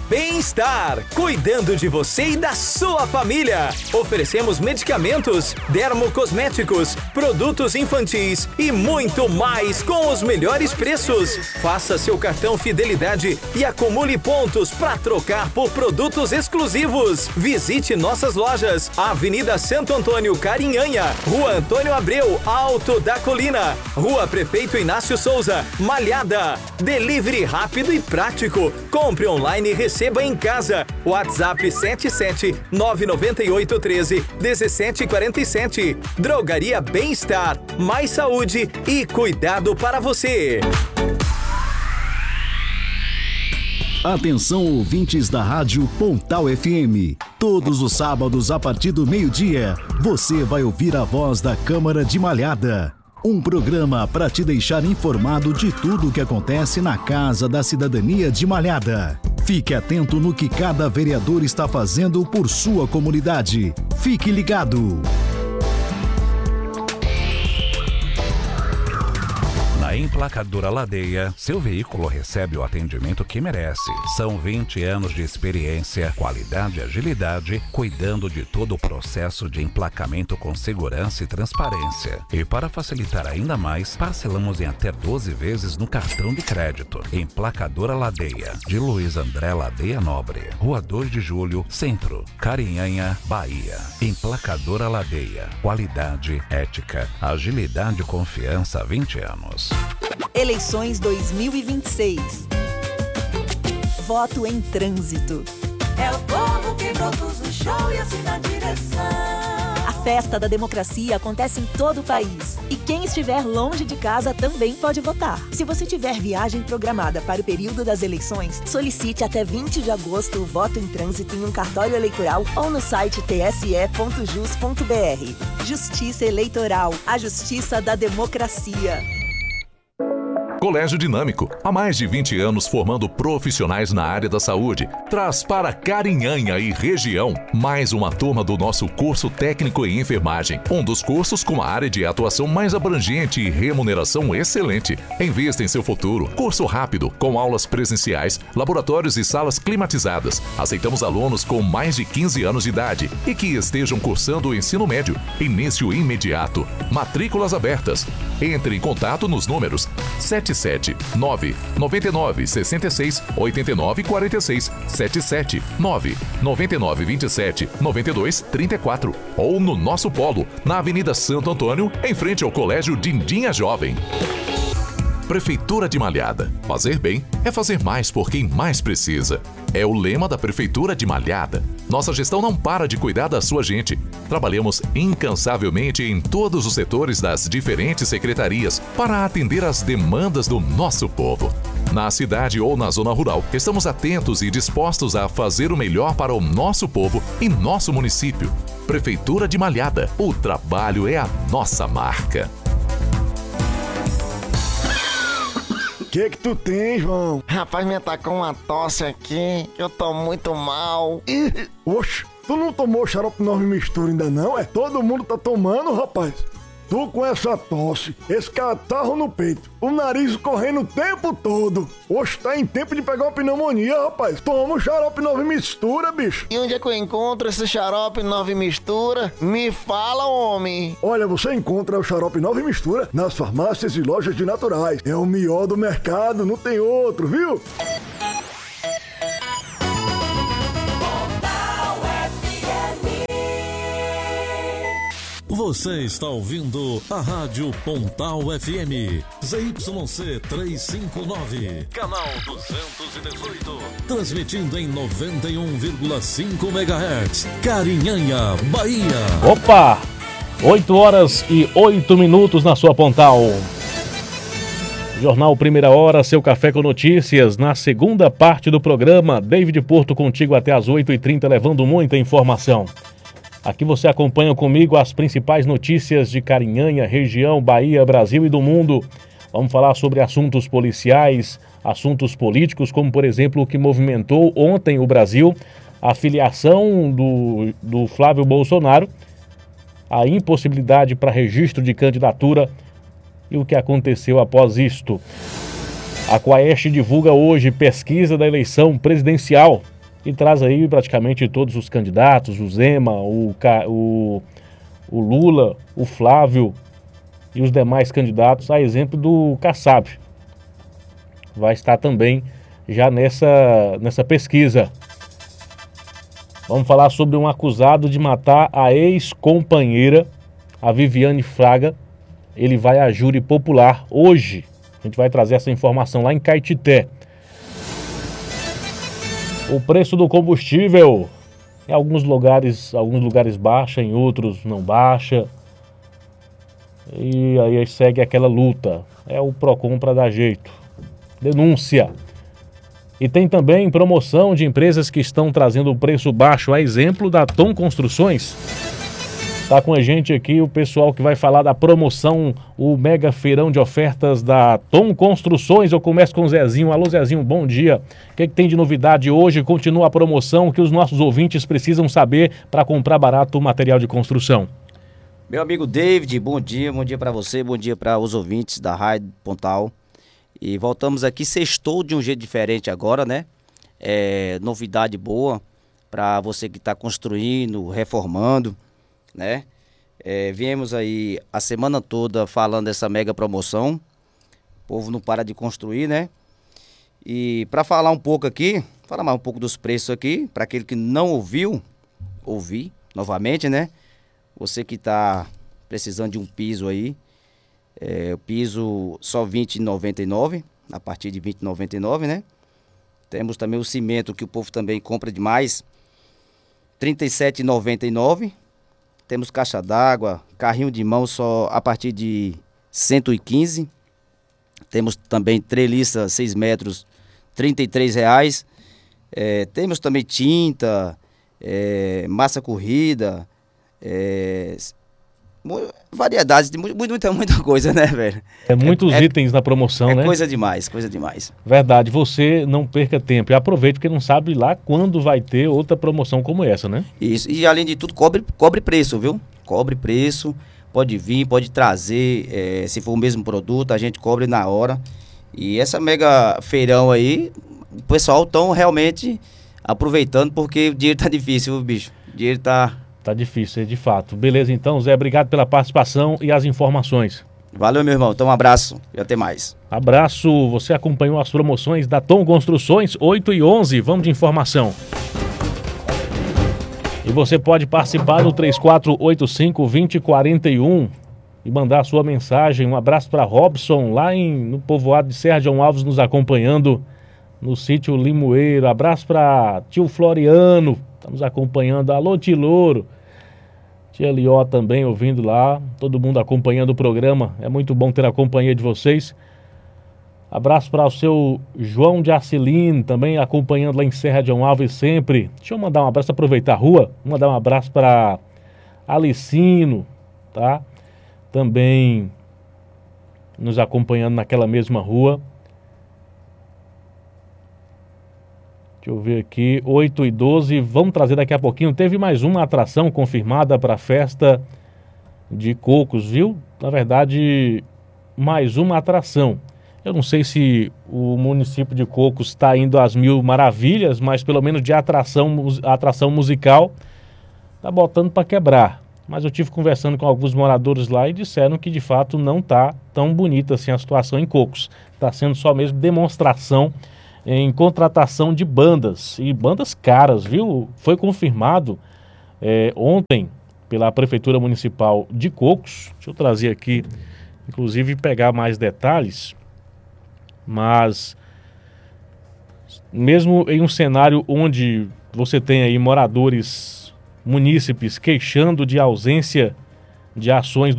Bem-Estar, cuidando de você e da sua família. Oferecemos medicamentos, dermocosméticos, produtos infantis e muito mais com os melhores preços. Faça seu cartão Fidelidade e acumule pontos para trocar por produtos exclusivos. Visite nossas lojas: Avenida Santo Antônio, Carinhanha, Rua Antônio Abreu, Alto da Colina, Rua Prefeito Inácio Souza, Malhada. Delivery rápido e prático. Compre online e receba em casa. WhatsApp 77998131747. Drogaria Bem-Estar. Mais saúde e cuidado para você. Atenção, ouvintes da Rádio Pontal FM. Todos os sábados, a partir do meio-dia, você vai ouvir a voz da Câmara de Malhada. Um programa para te deixar informado de tudo o que acontece na Casa da Cidadania de Malhada. Fique atento no que cada vereador está fazendo por sua comunidade. Fique ligado. Na Emplacadora Ladeia, seu veículo recebe o atendimento que merece. São 20 anos de experiência, qualidade e agilidade, cuidando de todo o processo de emplacamento com segurança e transparência. E para facilitar ainda mais, parcelamos em até 12 vezes no cartão de crédito. Emplacadora Ladeia, de Luiz André Ladeia Nobre, Rua 2 de Julho, Centro, Carinhanha, Bahia. Emplacadora Ladeia, qualidade, ética, agilidade e confiança há 20 anos. Eleições 2026. Voto em trânsito. É o povo que produz o show e assina a direção. A festa da democracia acontece em todo o país. E quem estiver longe de casa também pode votar. Se você tiver viagem programada para o período das eleições, solicite até 20 de agosto o voto em trânsito em um cartório eleitoral ou no site tse.jus.br. Justiça Eleitoral, a justiça da democracia. Colégio Dinâmico, há mais de 20 anos formando profissionais na área da saúde, traz para Carinhanha e região mais uma turma do nosso curso técnico em enfermagem. Um dos cursos com a área de atuação mais abrangente e remuneração excelente. Invista em seu futuro. Curso rápido, com aulas presenciais, laboratórios e salas climatizadas. Aceitamos alunos com mais de 15 anos de idade e que estejam cursando o ensino médio. Início imediato. Matrículas abertas. Entre em contato nos números 779-99-66-89-46, 779-99-27-92-34 ou no nosso polo, na Avenida Santo Antônio, em frente ao Colégio Dindinha Jovem. Prefeitura de Malhada. Fazer bem é fazer mais por quem mais precisa. É o lema da Prefeitura de Malhada. Nossa gestão não para de cuidar da sua gente. Trabalhamos incansavelmente em todos os setores das diferentes secretarias para atender às demandas do nosso povo. Na cidade ou na zona rural, estamos atentos e dispostos a fazer o melhor para o nosso povo e nosso município. Prefeitura de Malhada. O trabalho é a nossa marca. O que tu tem, João? Rapaz, me atacou uma tosse aqui, eu tô muito mal. Oxe, tu não tomou xarope 9 mistura ainda não, é? Todo mundo tá tomando, rapaz. Tu com essa tosse, esse catarro no peito, o nariz correndo o tempo todo. Oxe, tá em tempo de pegar uma pneumonia, rapaz. Toma o xarope 9 mistura, bicho. E onde é que eu encontro esse xarope 9 mistura? Me fala, homem. Olha, você encontra o xarope 9 mistura nas farmácias e lojas de naturais. É o melhor do mercado, não tem outro, viu? Você está ouvindo a Rádio Pontal FM, ZYC 359, canal 218, transmitindo em 91,5 MHz, Carinhanha, Bahia. Opa! 8h08 na sua Pontal. Jornal Primeira Hora, seu café com notícias. Na segunda parte do programa, David Porto contigo até as 8h30, levando muita informação. Aqui você acompanha comigo as principais notícias de Carinhanha, região, Bahia, Brasil e do mundo. Vamos falar sobre assuntos policiais, assuntos políticos, como por exemplo o que movimentou ontem o Brasil, a filiação do Flávio Bolsonaro, a impossibilidade para registro de candidatura e o que aconteceu após isto. A Quaest divulga hoje pesquisa da eleição presidencial. e traz aí praticamente todos os candidatos, o Zema, o Lula, o Flávio e os demais candidatos, a exemplo do Kassab. Vai estar também já nessa pesquisa. Vamos falar sobre um acusado de matar a ex-companheira, a Viviane Fraga. Ele vai a júri popular hoje. A gente vai trazer essa informação lá em Caetité. O preço do combustível, em alguns lugares baixa, em outros não baixa. E aí segue aquela luta. É o Procon para dar jeito. Denúncia. E tem também promoção de empresas que estão trazendo o preço baixo, a exemplo da Tom Construções. Está com a gente aqui o pessoal que vai falar da promoção, o mega feirão de ofertas da Tom Construções. Eu começo com o Zezinho. Alô, Zezinho, bom dia. O que tem de novidade hoje? Continua a promoção que os nossos ouvintes precisam saber para comprar barato o material de construção. Meu amigo David, bom dia para você, bom dia para os ouvintes da Rádio Pontal. E voltamos aqui, sextou de um jeito diferente agora, né? Novidade boa para você que está construindo, reformando, né? Viemos aí a semana toda falando dessa mega promoção. O povo não para de construir, né? E para falar um pouco aqui, falar mais um pouco dos preços aqui, para aquele que não ouviu, ouvir novamente, né? Você que está precisando de um piso aí, o piso só R$20,99, a partir de R$20,99, né? Temos também o cimento, que o povo também compra demais, R$37,99. Temos caixa d'água, carrinho de mão só a partir de R$115. Temos também treliça 6 metros, R$33,00. Temos também tinta, massa corrida, variedades de muita coisa, né, velho? Muitos itens na promoção, né? Coisa demais. Verdade, você não perca tempo e aproveite, porque não sabe lá quando vai ter outra promoção como essa, né? Isso, e além de tudo, cobre preço, viu? Cobre preço, pode vir, pode trazer, se for o mesmo produto, a gente cobre na hora. E essa mega feirão aí, o pessoal estão realmente aproveitando, porque o dinheiro tá difícil, viu, bicho? O dinheiro tá difícil, de fato. Beleza, então, Zé, obrigado pela participação e as informações. Valeu, meu irmão. Então, um abraço e até mais. Abraço. Você acompanhou as promoções da Tom Construções, 8 e 11. Vamos de informação. E você pode participar do 3485-2041 e mandar a sua mensagem. Um abraço para Robson, lá no povoado de Serra João Alves, nos acompanhando no sítio Limoeiro. Abraço para tio Floriano, estamos acompanhando. Alô, Tilouro. Tia Lió também ouvindo lá. Todo mundo acompanhando o programa. É muito bom ter a companhia de vocês. Abraço para o seu João de Arcelino, também acompanhando lá em Serra João Alves sempre. Deixa eu mandar um abraço, aproveitar a rua. Vou mandar um abraço para Alicino, tá? Também nos acompanhando naquela mesma rua. Deixa eu ver aqui, 8 e 12, vamos trazer daqui a pouquinho. Teve mais uma atração confirmada para a festa de Cocos, viu? Na verdade, mais uma atração. Eu não sei se o município de Cocos está indo às mil maravilhas, mas pelo menos de atração musical está botando para quebrar. Mas eu tive conversando com alguns moradores lá e disseram que de fato não está tão bonita assim a situação em Cocos. Está sendo só mesmo demonstração em contratação de bandas, e bandas caras, viu? Foi confirmado ontem pela Prefeitura Municipal de Cocos. Deixa eu trazer aqui, inclusive pegar mais detalhes, mas mesmo em um cenário onde você tem aí moradores, munícipes queixando de ausência de ações